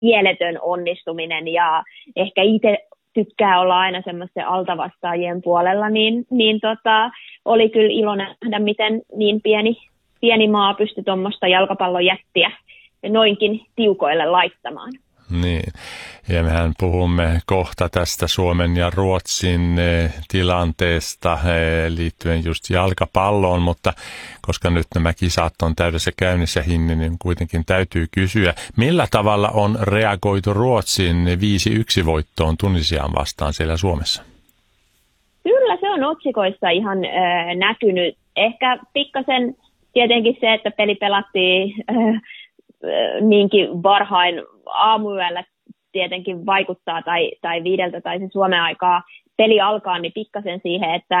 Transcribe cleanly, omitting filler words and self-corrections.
mieletön onnistuminen ja ehkä itse tykkää olla aina semmoisten altavastaajien puolella, niin oli kyllä ilo nähdä, miten niin pieni maa pystyi tuommoista jalkapallojättiä noinkin tiukoille laittamaan. Niin, ja mehän puhumme kohta tästä Suomen ja Ruotsin tilanteesta liittyen just jalkapalloon, mutta koska nyt nämä kisat on täydessä käynnissä, Hinni, niin kuitenkin täytyy kysyä, millä tavalla on reagoitu Ruotsin 5-1 voittoon Tunisiaan vastaan siellä Suomessa? Kyllä se on otsikoissa ihan näkynyt. Ehkä pikkasen tietenkin se, että peli pelattiin niinkin varhain aamuyöllä tietenkin vaikuttaa, tai 5 tai se Suomen aikaa peli alkaa, niin pikkasen siihen, että